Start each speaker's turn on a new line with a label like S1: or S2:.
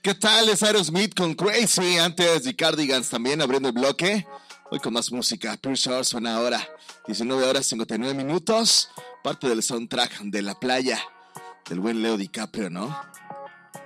S1: ¿Qué tal? Es Aerosmith con Crazy. Antes The Cardigans también abriendo el bloque. Hoy con más música. Pure Source suena ahora. 19 horas 59 minutos. Parte del soundtrack de La Playa. Del buen Leo DiCaprio, ¿no?